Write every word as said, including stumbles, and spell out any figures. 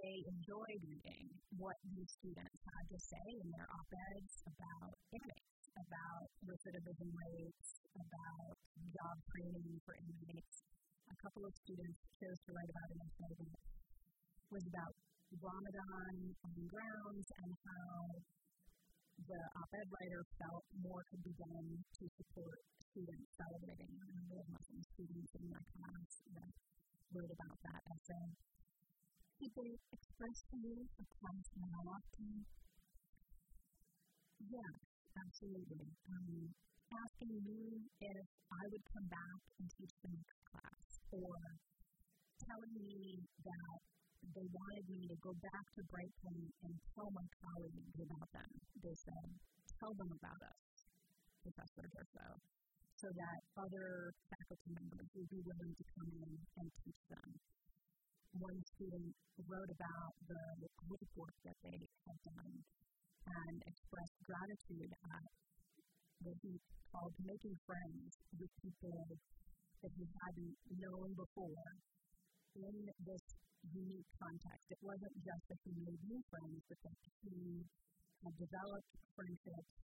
they enjoyed reading what these students had to say in their op-eds about inmates, about recidivism rates, about job training for inmates. A couple of students chose to write about an essay that was about Ramadan on grounds and how the op-ed writer felt more could be done to support students celebrating. I know we have Muslim students in my class that wrote about that essay. People express to me a class how often? Yes, absolutely. Um, asking me if I would come back and teach the next class, or telling me that they wanted me to go back to Brightpoint and tell my colleagues about them. They said, tell them about us, Professor Durso, so that other faculty members would be willing to come in and teach them. One student wrote about the group work that they had done and expressed gratitude at what he called making friends with people that he hadn't known before in this unique context. It wasn't just that he made new friends, but that he had developed friendships